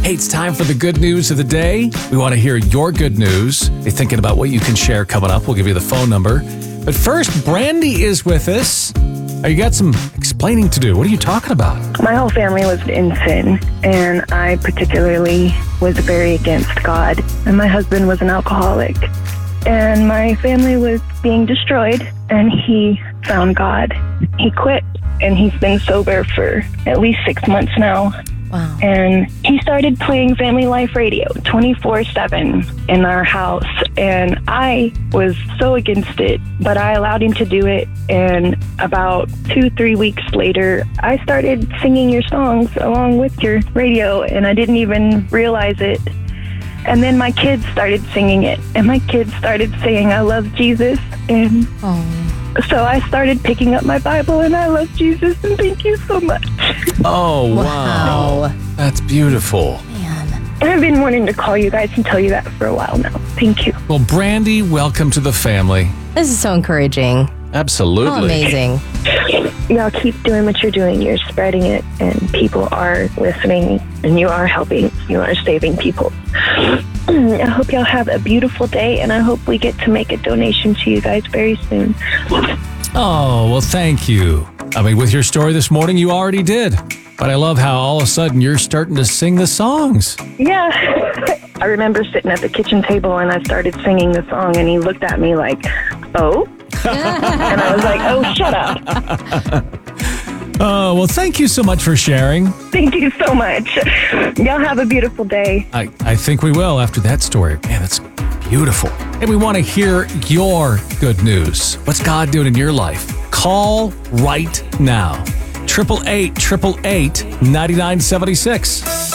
Hey, it's time for the good news of the day. We want to hear your good news. Be thinking about what you can share coming up. We'll give you the phone number. But first, Brandy is with us. You got some explaining to do. What are you talking about? My whole family was in sin, and I particularly was very against God. And my husband was an alcoholic. And my family was being destroyed, and he found God. He quit, and he's been sober for at least 6 months now. Wow. And he started playing Family Life Radio 24/7 in our house. And I was so against it, but I allowed him to do it. And about 2-3 weeks later, I started singing your songs along with your radio, and I didn't even realize it. And then my kids started singing it, and my kids started saying, I love Jesus. And so I started picking up my Bible, and I love Jesus, and thank you so much. Oh, wow. Wow. That's beautiful. Man. And I've been wanting to call you guys and tell you that for a while now. Thank you. Well, Brandy, welcome to the family. This is so encouraging. Absolutely. Oh, amazing. Y'all keep doing what you're doing. You're spreading it, and people are listening, and you are helping. You are saving people. I hope y'all have a beautiful day, and I hope we get to make a donation to you guys very soon. Oh, well, thank you. I mean, with your story this morning, you already did. But I love how all of a sudden you're starting to sing the songs. Yeah. I remember sitting at the kitchen table, and I started singing the song, and he looked at me like, oh? And I was like, oh, shut up. Oh, well, thank you so much for sharing. Thank you so much. Y'all have a beautiful day. I think we will after that story. Man, that's beautiful. And we want to hear your good news. What's God doing in your life? Call right now. 888-888-9976.